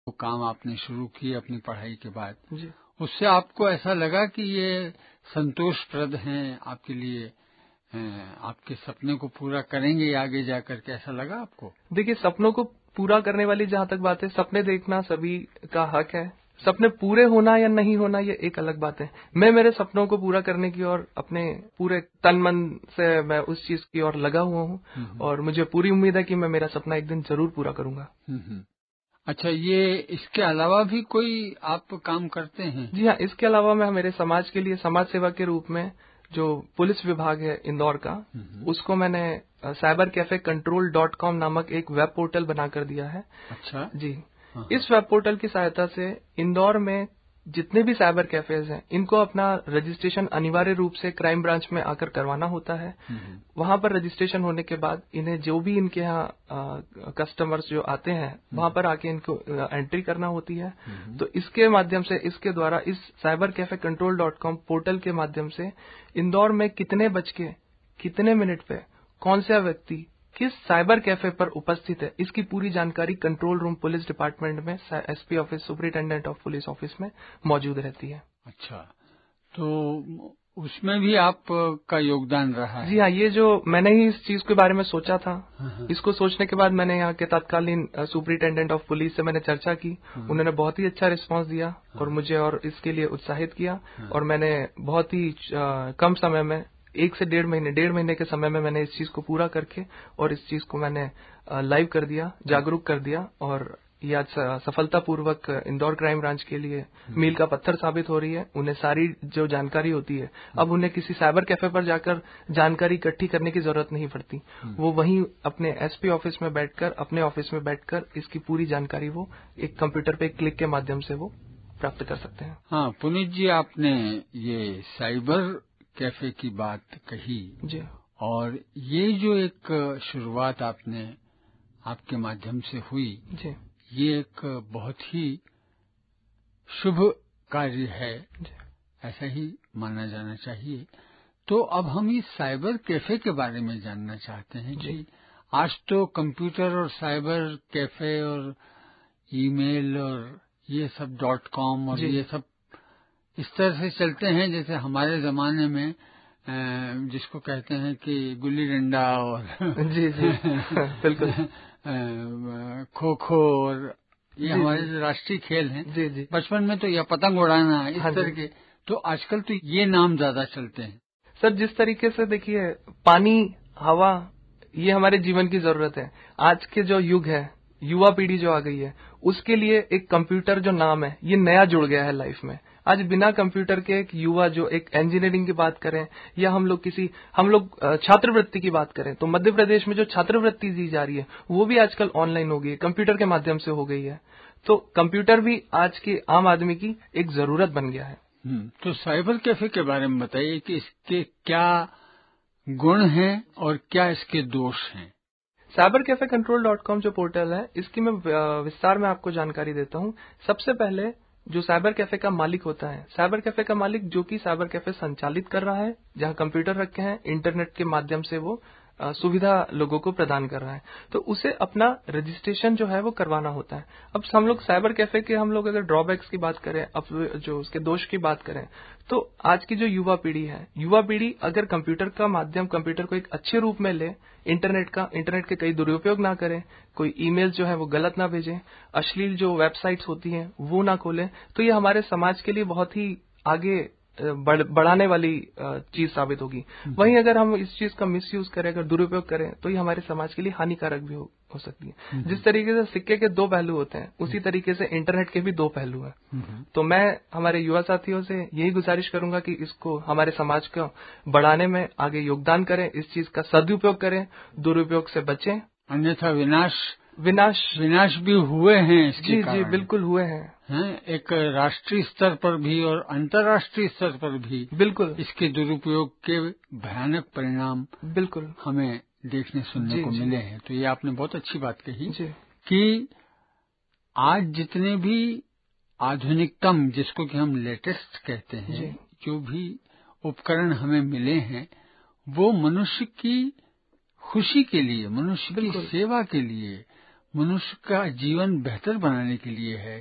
वो काम आपने शुरू किए अपनी पढ़ाई के बाद, जी। उससे आपको ऐसा लगा कि ये संतोषप्रद हैं आपके लिए, आपके सपने को पूरा करेंगे आगे जाकर के, ऐसा लगा आपको? देखिए, सपनों को पूरा करने वाली जहां तक बात है, सपने देखना सभी का हक है। सपने पूरे होना या नहीं होना ये एक अलग बात है। मैं मेरे सपनों को पूरा करने की और अपने पूरे तन मन से मैं उस चीज की ओर लगा हुआ हूँ और मुझे पूरी उम्मीद है कि मैं मेरा सपना एक दिन जरूर पूरा करूंगा। अच्छा, ये इसके अलावा भी कोई आप काम करते हैं? जी हाँ, इसके अलावा मैं मेरे समाज के लिए समाज सेवा के रूप में जो पुलिस विभाग है इंदौर का, उसको मैंने cybercafecontrol.com नामक एक वेब पोर्टल बनाकर दिया है। अच्छा जी। इस वेब पोर्टल की सहायता से इंदौर में जितने भी साइबर कैफेज हैं, इनको अपना रजिस्ट्रेशन अनिवार्य रूप से क्राइम ब्रांच में आकर करवाना होता है। वहां पर रजिस्ट्रेशन होने के बाद इन्हें जो भी इनके यहाँ कस्टमर्स जो आते हैं, वहां पर आके इनको एंट्री करना होती है। तो इसके माध्यम से, इसके द्वारा, इस cybercafecontrol.com पोर्टल के माध्यम से इंदौर में कितने बज के कितने मिनट पे कौन सा व्यक्ति किस साइबर कैफे पर उपस्थित है, इसकी पूरी जानकारी कंट्रोल रूम पुलिस डिपार्टमेंट में SP office, superintendent of police office में मौजूद रहती है। अच्छा, तो उसमें भी आपका योगदान रहा है? जी हाँ, ये जो मैंने ही इस चीज के बारे में सोचा था, इसको सोचने के बाद मैंने यहाँ के तत्कालीन सुपरिटेंडेंट ऑफ पुलिस से मैंने चर्चा की। उन्होंने बहुत ही अच्छा रिस्पांस दिया और मुझे और इसके लिए उत्साहित किया और मैंने बहुत ही कम समय में 1 से 1.5 महीने के समय में मैंने इस चीज को पूरा करके और इस चीज को मैंने लाइव कर दिया, जागरूक कर दिया और ये आज सफलतापूर्वक इंदौर क्राइम ब्रांच के लिए मील का पत्थर साबित हो रही है। उन्हें सारी जो जानकारी होती है, अब उन्हें किसी साइबर कैफे पर जाकर जानकारी इकट्ठी करने की जरूरत नहीं पड़ती। वो वहीं अपने एसपी ऑफिस में बैठकर, अपने ऑफिस में बैठकर इसकी पूरी जानकारी वो एक कंप्यूटर पे क्लिक के माध्यम से वो प्राप्त कर सकते हैं। हाँ पुनीत जी, आपने ये साइबर कैफे की बात कही जी, और ये जो एक शुरुआत आपके माध्यम से हुई जी, ये एक बहुत ही शुभ कार्य है, ऐसा ही माना जाना चाहिए। तो अब हम इस साइबर कैफे के बारे में जानना चाहते हैं कि आज तो कंप्यूटर और साइबर कैफे और ईमेल और ये सब .com और ये सब इस तरह से चलते हैं जैसे हमारे जमाने में जिसको कहते हैं कि गुल्ली डंडा और जी जी बिल्कुल खो खो और ये हमारे जो राष्ट्रीय खेल हैं। जी जी, बचपन में तो यह पतंग उड़ाना इस तरह के, तो आजकल तो ये नाम ज्यादा चलते हैं। सर, जिस तरीके से देखिए, पानी, हवा, ये हमारे जीवन की जरूरत है। आज के जो युग है, युवा पीढ़ी जो आ गई है, उसके लिए एक कंप्यूटर जो नाम है, ये नया जुड़ गया है लाइफ में। आज बिना कंप्यूटर के एक युवा जो एक इंजीनियरिंग की बात करें या हम लोग छात्रवृत्ति की बात करें, तो मध्य प्रदेश में जो छात्रवृत्ति दी जा रही है वो भी आजकल ऑनलाइन हो गई है, कंप्यूटर के माध्यम से हो गई है। तो कंप्यूटर भी आज के आम आदमी की एक जरूरत बन गया है। तो साइबर कैफे के बारे में बताइए कि इसके क्या गुण हैं और क्या इसके दोष हैं? cybercafecontrol.com जो पोर्टल है, इसकी मैं विस्तार में आपको जानकारी देता हूँ। सबसे पहले जो साइबर कैफे का मालिक होता है, साइबर कैफे का मालिक जो कि साइबर कैफे संचालित कर रहा है, जहां कंप्यूटर रखे हैं, इंटरनेट के माध्यम से वो सुविधा लोगों को प्रदान कर रहा है, तो उसे अपना रजिस्ट्रेशन जो है वो करवाना होता है। अब हम लोग साइबर कैफे के अगर ड्रॉबैक्स की बात करें, अब जो उसके दोष की बात करें, तो आज की जो युवा पीढ़ी अगर कंप्यूटर को एक अच्छे रूप में ले, इंटरनेट के कई दुरुपयोग ना करे, कोई ईमेल जो है वो गलत ना भेजे, अश्लील जो वेबसाइट्स होती हैं वो ना खोले, तो ये हमारे समाज के लिए बहुत ही आगे बढ़ाने वाली चीज साबित होगी। वहीं अगर हम इस चीज का मिसयूज करें, अगर दुरुपयोग करें, तो ये हमारे समाज के लिए हानिकारक भी हो सकती है। जिस तरीके से सिक्के के 2 पहलू होते हैं, उसी तरीके से इंटरनेट के भी 2 पहलू हैं। तो मैं हमारे युवा साथियों से यही गुजारिश करूंगा कि इसको हमारे समाज को बढ़ाने में आगे योगदान करें, इस चीज का सदुपयोग करें, दुरुपयोग से बचें, अन्यथा विनाश भी हुए हैं इसके कारण। जी बिल्कुल हुए हैं, एक राष्ट्रीय स्तर पर भी और अंतर्राष्ट्रीय स्तर पर भी बिल्कुल इसके दुरुपयोग के भयानक परिणाम बिल्कुल हमें देखने सुनने को मिले हैं। तो ये आपने बहुत अच्छी बात कही कि आज जितने भी आधुनिकतम, जिसको कि हम लेटेस्ट कहते हैं, जो भी उपकरण हमें मिले हैं, वो मनुष्य की खुशी के लिए, मनुष्य की सेवा के लिए, मनुष्य का जीवन बेहतर बनाने के लिए है,